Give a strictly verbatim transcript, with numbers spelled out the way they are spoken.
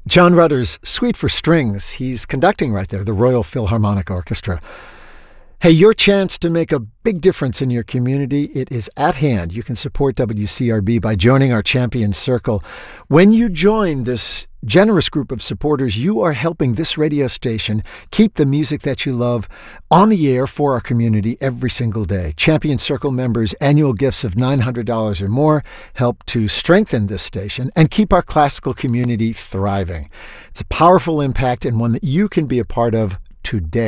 John Rutter's Suite for Strings. He's conducting right there, the Royal Philharmonic Orchestra. Hey, your chance to make a big difference in your community, it is at hand. You can support W C R B by joining our Champion Circle. When you join this generous group of supporters, you are helping this radio station keep the music that you love on the air for our community every single day. Champion Circle members' annual gifts of nine hundred dollars or more help to strengthen this station and keep our classical community thriving. It's a powerful impact and one that you can be a part of today.